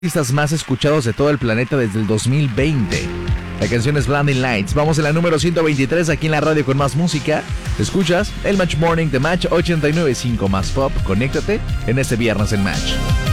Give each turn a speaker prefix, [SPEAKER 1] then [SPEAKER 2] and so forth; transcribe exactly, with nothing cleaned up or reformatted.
[SPEAKER 1] artistas más escuchados de todo el planeta desde el dos mil veinte. La canción es Blinding Lights. Vamos en la número ciento veintitrés aquí en la radio con más música. Escuchas el Match Morning de Match ochenta y nueve punto cinco más pop. Conéctate en este viernes en Match.